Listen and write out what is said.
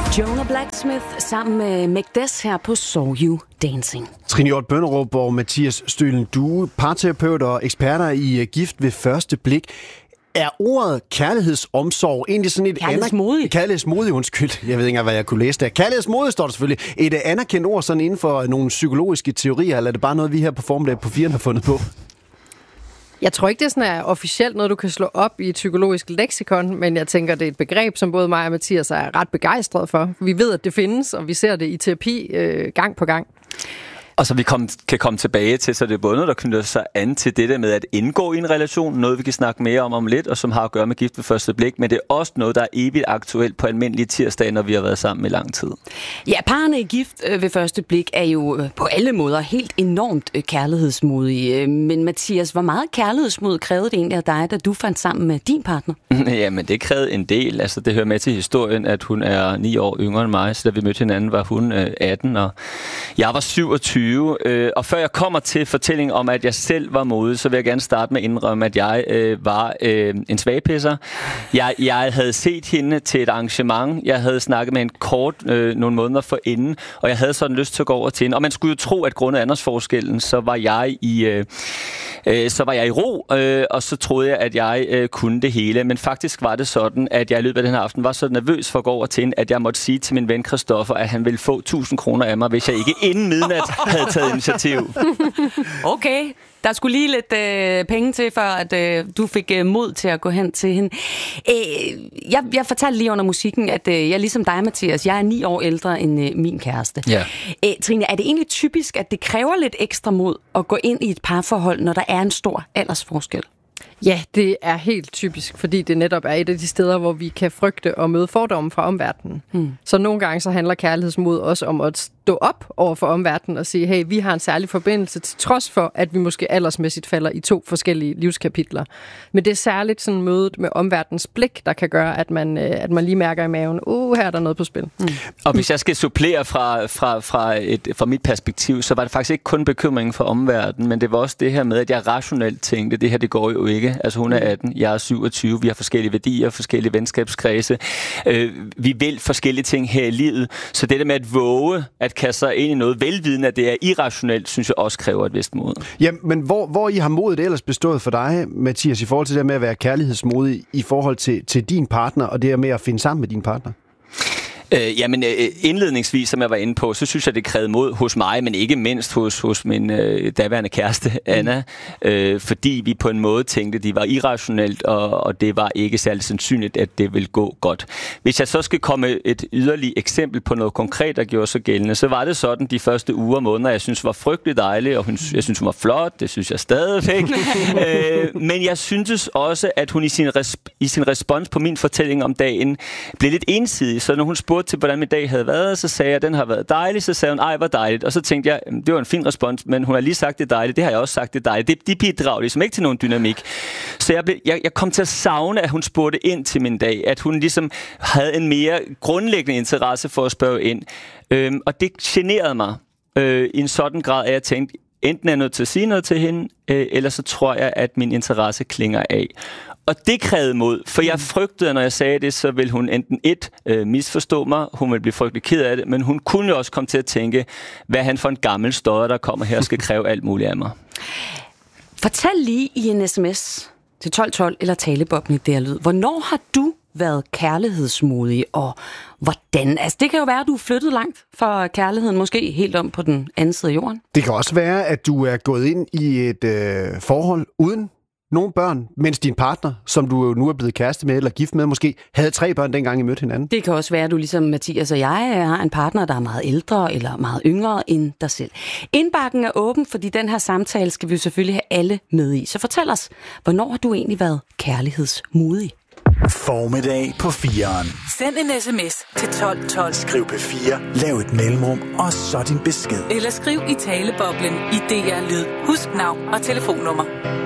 Jonah Blacksmith sammen med Magdes her på Saw You Dancing. Trine Hjort Bønderup og Mathias Stølen Due, parterapeuter og eksperter i gift ved første blik. Er ordet kærlighedsomsorg egentlig sådan et kærlighedsmodig, undskyld. Jeg ved ikke engang, hvad jeg kunne læse der. Kærlighedsmodig står der selvfølgelig. Et anerkendt ord sådan inden for nogle psykologiske teorier, eller er det bare noget, vi her på Formiddag på 4 har fundet på? Jeg tror ikke, det sådan er officielt noget, du kan slå op i et psykologisk leksikon, men jeg tænker, det er et begreb, som både mig og Mathias er ret begejstret for. Vi ved, at det findes, og vi ser det i terapi gang på gang. Og så vi kan komme tilbage til, så det er både noget, der knytter sig an til det der med at indgå i en relation, noget vi kan snakke mere om lidt, og som har at gøre med gift ved første blik, men det er også noget, der er evigt aktuelt på almindelige tirsdage, når vi har været sammen i lang tid. Ja, parerne i gift ved første blik er jo på alle måder helt enormt kærlighedsmodige. Men Mathias, hvor meget kærlighedsmod krævede det egentlig af dig, da du fandt sammen med din partner? Jamen, det krævede en del. Altså, det hører med til historien, at hun er 9 år yngre end mig, så da vi mødte hinanden, var hun 18, og jeg var 27. Og før jeg kommer til fortællingen om, at jeg selv var modig, så vil jeg gerne starte med at indrømme, at jeg var en svagpisser. Jeg havde set hende til et arrangement. Jeg havde snakket med en kort nogle måneder forinden, og jeg havde sådan lyst til at gå over til hende. Og man skulle jo tro, at grundet aldersforskellen, så var jeg i ro, og så troede jeg, at jeg kunne det hele. Men faktisk var det sådan, at jeg i løbet af den her aften var så nervøs for at gå over til hende, at jeg måtte sige til min ven Christoffer, at han ville få 1000 kroner af mig, hvis jeg ikke inden midnat havde taget initiativ. Okay, der skulle lige lidt penge til, for at du fik mod til at gå hen til hende. Jeg fortalte lige under musikken, at jeg ligesom dig, Mathias, jeg er 9 år ældre end min kæreste. Ja. Trine, er det egentlig typisk, at det kræver lidt ekstra mod at gå ind i et parforhold, når der er en stor aldersforskel? Ja, det er helt typisk, fordi det netop er et af de steder, hvor vi kan frygte og møde fordomme fra omverdenen. Så nogle gange så handler kærlighedsmod også om at stå op over for omverdenen og sige, hey, vi har en særlig forbindelse, til trods for, at vi måske aldersmæssigt falder i 2 forskellige livskapitler. Men det er særligt sådan mødet med omverdenens blik, der kan gøre, at man lige mærker i maven, her er der noget på spil. Og hvis jeg skal supplere fra mit perspektiv, så var det faktisk ikke kun bekymringen for omverdenen, men det var også det her med, at jeg rationelt tænkte, det her det går jo ikke. Altså hun er 18, jeg er 27, vi har forskellige værdier, forskellige venskabskredse. Vi vil forskellige ting her i livet. Så det der med at våge, at kaste sig ind i noget velvidende, at det er irrationelt, synes jeg også kræver et vist mod. Ja, men hvor I har modet ellers bestået for dig, Mathias, i forhold til det med at være kærlighedsmodig i forhold til din partner, og det med at finde sammen med din partner? Jamen indledningsvis, som jeg var inde på, så synes jeg, det krævede mod hos mig, men ikke mindst hos min daværende kæreste, Anna, fordi vi på en måde tænkte, at det var irrationelt, og det var ikke særlig sandsynligt, at det ville gå godt. Hvis jeg så skal komme et yderligere eksempel på noget konkret, der gjorde sig gældende, så var det sådan de første uger og måneder, jeg synes var frygtelig dejlig, og jeg synes hun var flot, det synes jeg stadigvæk. Men jeg syntes også, at hun i sin respons på min fortælling om dagen blev lidt ensidig, så når hun spurgte til, hvordan min dag havde været, så sagde jeg, at den har været dejlig, så sagde hun, ej, hvor dejligt. Og så tænkte jeg, det var en fin respons, men hun har lige sagt, det er dejligt, det har jeg også sagt, det er dejligt. De bidrager ligesom ikke til nogen dynamik. Så jeg kom til at savne, at hun spurgte ind til min dag, at hun ligesom havde en mere grundlæggende interesse for at spørge ind. Og det generede mig i en sådan grad, at jeg tænkte, enten er jeg nødt til at sige noget til hende, eller så tror jeg, at min interesse klinger af. Og det krævede mod, for jeg frygtede, at når jeg sagde det, så ville hun enten misforstå mig, hun ville blive frygtelig ked af det, men hun kunne jo også komme til at tænke, hvad han for en gammel stodder, der kommer her og skal kræve alt muligt af mig. Fortæl lige i en sms til 1212 eller talebobben i der lyd. Hvornår har du været kærlighedsmodig, og hvordan? Altså, det kan jo være, at du er flyttet langt fra kærligheden, måske helt om på den anden side af jorden. Det kan også være, at du er gået ind i et forhold uden nogle børn, mens din partner, som du nu er blevet kæreste med eller gift med, måske havde 3 børn, dengang I mødte hinanden. Det kan også være, at du ligesom Mathias og jeg har en partner, der er meget ældre eller meget yngre end dig selv. Indbakken er åben, fordi den her samtale skal vi jo selvfølgelig have alle med i. Så fortæl os, hvornår har du egentlig været kærlighedsmodig? Formiddag på 4'eren. Send en sms til 1212. Skriv P4, lav et mellemrum, og så din besked. Eller skriv i taleboblen i DR Lyd. Husk navn og telefonnummer.